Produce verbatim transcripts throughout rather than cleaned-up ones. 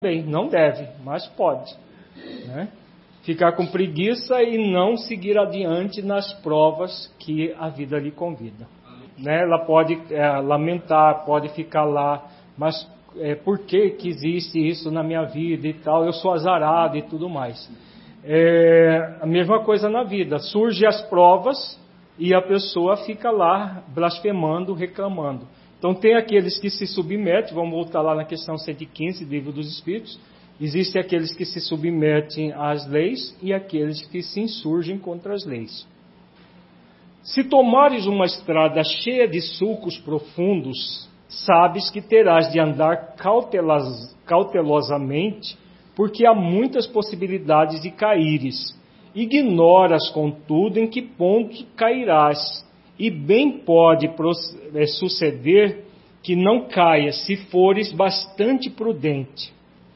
Bem, não deve, mas pode, né? Ficar com preguiça e não seguir adiante nas provas que a vida lhe convida. Né? Ela pode é, lamentar, pode ficar lá, mas é, por que que existe isso na minha vida e tal? Eu sou azarado e tudo mais. É, a mesma coisa na vida, surgem as provas e a pessoa fica lá blasfemando, reclamando. Então tem aqueles que se submetem, vamos voltar lá na questão cento e quinze do Livro dos Espíritos, existem aqueles que se submetem às leis e aqueles que se insurgem contra as leis. Se tomares uma estrada cheia de sulcos profundos, sabes que terás de andar cautelos, cautelosamente, porque há muitas possibilidades de caíres. Ignoras, contudo, em que ponto cairás, e bem pode suceder que não caias, se fores bastante prudente.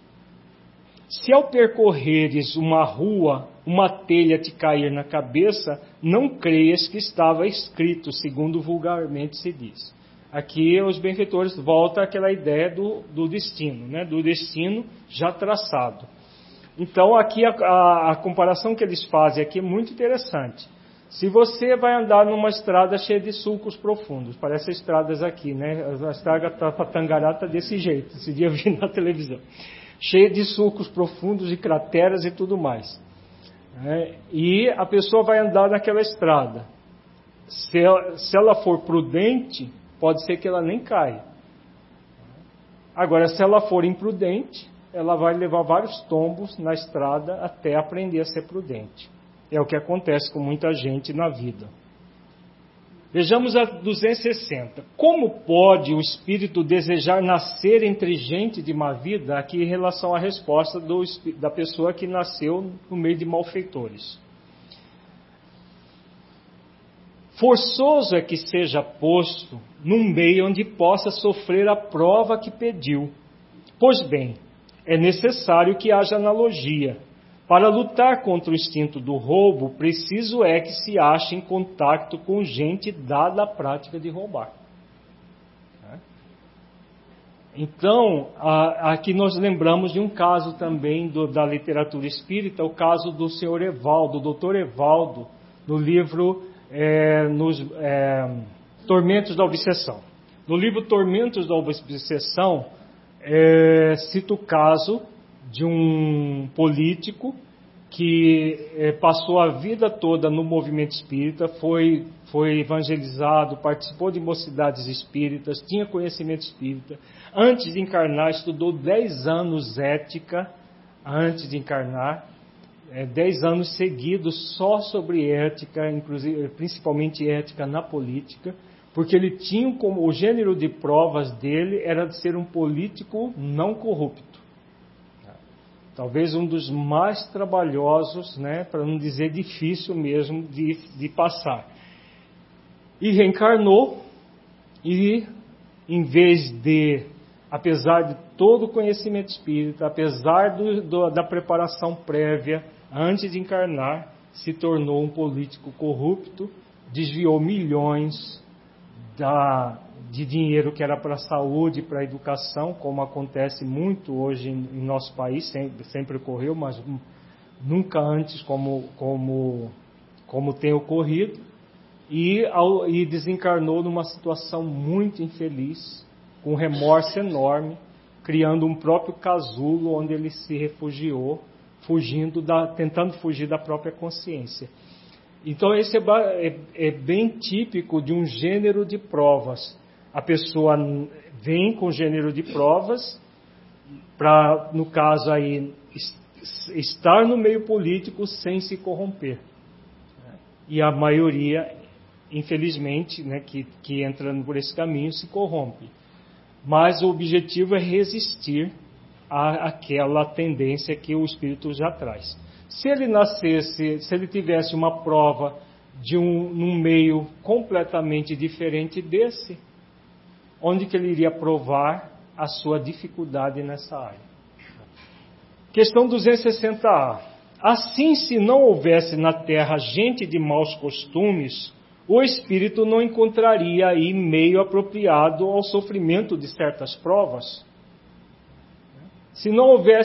Se ao percorreres uma rua, uma telha te cair na cabeça, não creias que estava escrito, segundo vulgarmente se diz. Aqui os benfeitores voltam àquela ideia do, do destino, né? Do destino já traçado. Então aqui a, a, a comparação que eles fazem aqui é muito interessante. Se você vai andar numa estrada cheia de sulcos profundos, parece estradas aqui, né? A estrada para Tangará está desse jeito, esse dia eu vi na televisão. Cheia de sulcos profundos e crateras e tudo mais. É, e a pessoa vai andar naquela estrada. Se ela, se ela for prudente, pode ser que ela nem caia. Agora, se ela for imprudente, ela vai levar vários tombos na estrada até aprender a ser prudente. É o que acontece com muita gente na vida. Vejamos a duzentos e sessenta. Como pode o espírito desejar nascer entre gente de má vida? Aqui em relação à resposta do, da pessoa que nasceu no meio de malfeitores. Forçoso é que seja posto num meio onde possa sofrer a prova que pediu. Pois bem, é necessário que haja analogia. Para lutar contra o instinto do roubo, preciso é que se ache em contato com gente dada à prática de roubar. Então, aqui nós lembramos de um caso também do, da literatura espírita, o caso do senhor Evaldo, do doutor Evaldo, no livro é, nos, é, Tormentos da Obsessão. No livro Tormentos da Obsessão, é, cita o caso de um político que eh, passou a vida toda no movimento espírita, foi, foi evangelizado, participou de mocidades espíritas, tinha conhecimento espírita. Antes de encarnar, estudou dez anos ética, antes de encarnar, eh, dez anos seguidos só sobre ética, inclusive, principalmente ética na política, porque ele tinha como o gênero de provas dele era de ser um político não corrupto. Talvez um dos mais trabalhosos, né, para não dizer difícil mesmo de, de passar. E reencarnou, e em vez de, apesar de todo o conhecimento espírita, apesar do, do, da preparação prévia, antes de encarnar, se tornou um político corrupto, desviou milhões da... de dinheiro que era para a saúde, para a educação, como acontece muito hoje em nosso país, sempre, sempre ocorreu, mas nunca antes como, como, como tem ocorrido, e, ao, e desencarnou numa situação muito infeliz, com remorso enorme, criando um próprio casulo onde ele se refugiou, fugindo da, tentando fugir da própria consciência. Então esse é, é, é bem típico de um gênero de provas. A pessoa vem com gênero de provas para, no caso aí, estar no meio político sem se corromper. E a maioria, infelizmente, né, que, que entra por esse caminho, se corrompe. Mas o objetivo é resistir à, àquela tendência que o espírito já traz. Se ele nascesse, se ele tivesse uma prova de um, num meio completamente diferente desse, onde que ele iria provar a sua dificuldade nessa área? Questão duzentos e sessenta A. Assim, se não houvesse na terra gente de maus costumes, o espírito não encontraria aí meio apropriado ao sofrimento de certas provas. Se não houvesse